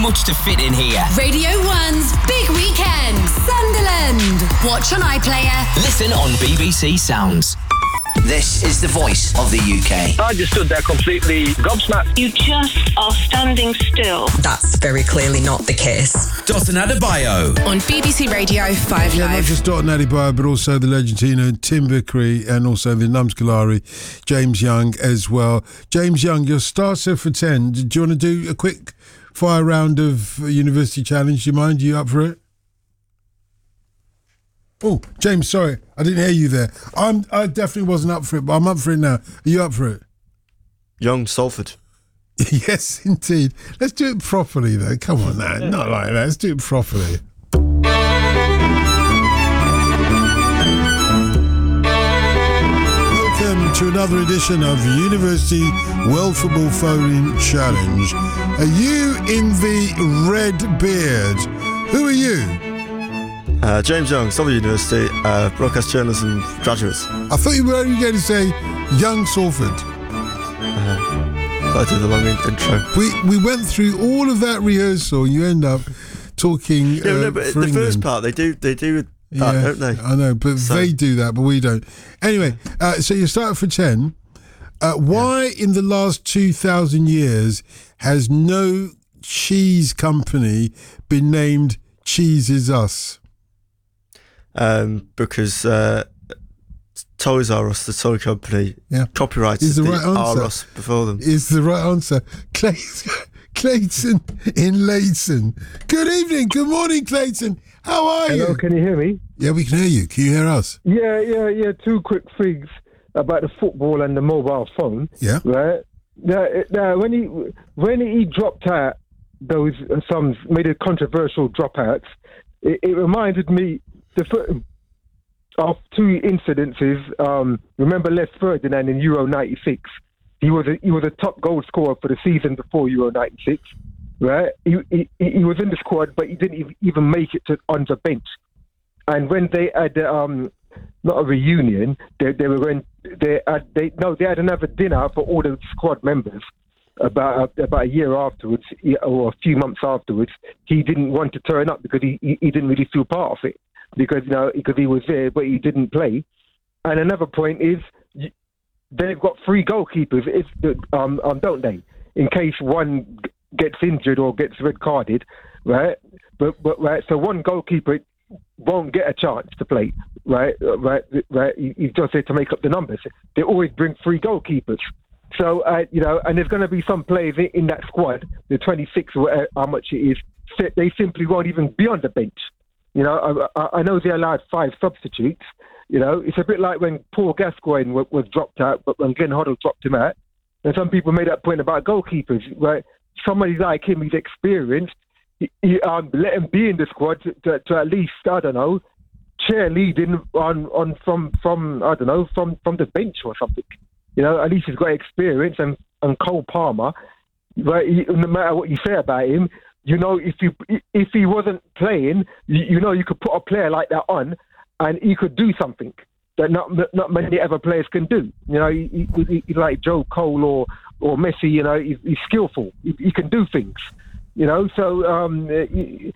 proud to fit in here. Radio 1's Big Weekend, Sunderland. Watch on iPlayer. Listen on BBC Sounds. This is the voice of the UK. I just stood there completely gobsmacked. You just are standing still. That's very clearly not the case. Dotun Adebayo. On BBC Radio 5 Yeah, Live. not just Dotun Adebayo, but also the Legendino, Tim Vickery, and also the Numskalari, James Young as well. James Young, your starter for 10. Do you want to do a quick fire round of University Challenge? Do you mind? Are you up for it? Oh, James, sorry, I didn't hear you there. I definitely wasn't up for it, but I'm up for it now. Are you up for it? Young Salford. Yes, indeed. Let's do it properly, though. Come on now, not like that. Let's do it properly. Welcome to another edition of University World Football Phone Challenge. Are you in the red beard? Who are you? James Young, Salford University, broadcast journalism graduate. I thought you were only going to say Young Salford. I did the long intro. We went through all of that rehearsal. You end up talking. No, but for the England. first part they do that, don't they? I know, but they do that, but we don't. Anyway, so you start for 10. Why in the last 2,000 years has no cheese company been named Cheese Is Us? Because Toys R Us, the toy company, copyrighted Is the the right answer. R Us before them. Is the right answer. Clayton in Leighton. Good evening, good morning, Clayton. How are you? Hello, can you hear me? Yeah, we can hear you. Can you hear us? Yeah. Two quick things about the football and the mobile phone. Yeah. Right. Now, when he dropped out those made a controversial dropouts, it reminded me of two incidences. Remember Les Ferdinand in Euro '96? He was a top goal scorer for the season before Euro '96. Right? He was in the squad, but he didn't even make it on the bench. And when they had not a reunion, they had another dinner for all the squad members. About a year afterwards, or a few months afterwards, he didn't want to turn up because he didn't really feel part of it because he was there but he didn't play. And another point is they've got 3 goalkeepers, don't they? In case one gets injured or gets red carded, right? But right, so one goalkeeper won't get a chance to play, right? He's just there to make up the numbers. They always bring 3 goalkeepers. So, and there's going to be some players in that squad, the 26 or how much it is, they simply won't even be on the bench. I know they allowed 5 substitutes. It's a bit like when Paul Gascoigne was dropped out, but when Glenn Hoddle dropped him out. And some people made that point about goalkeepers, right? Somebody like him, he's experienced. Let him be in the squad to at least, I don't know, cheerleading from the bench or something. At least he's got experience, and Cole Palmer, right? No matter what you say about him, if he wasn't playing, you could put a player like that on, and he could do something that not many other players can do. He's like Joe Cole or Messi. He's skillful. He can do things. So